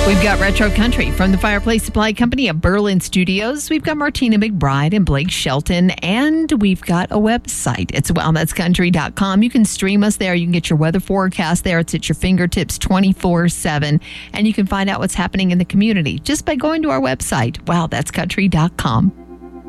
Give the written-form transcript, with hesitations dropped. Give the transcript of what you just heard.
We've got Retro Country from the Fireplace Supply Company of Berlin Studios. We've got Martina McBride and Blake Shelton, and we've got a website. It's wowthat'scountry.com. You can stream us there. You can get your weather forecast there. It's at your fingertips 24/7, and you can find out what's happening in the community just by going to our website, wowthat'scountry.com.